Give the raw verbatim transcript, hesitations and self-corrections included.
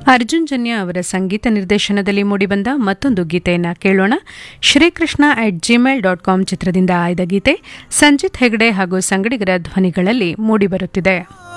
ಅರ್ಜುನ್ ಜನ್ಯ ಅವರ ಸಂಗೀತ ನಿರ್ದೇಶನದಲ್ಲಿ ಮೂಡಿಬಂದ ಮತ್ತೊಂದು ಗೀತೆಯನ್ನು ಕೇಳೋಣ. Shrikrishna at Gmail dot com ಚಿತ್ರದಿಂದ ಆಯ್ದ ಗೀತೆ ಸಂಜಿತ್ ಹೆಗ್ಡೆ ಹಾಗೂ ಸಂಗಡಿಗರ ಧ್ವನಿಗಳಲ್ಲಿ ಮೂಡಿಬರುತ್ತಿದೆ.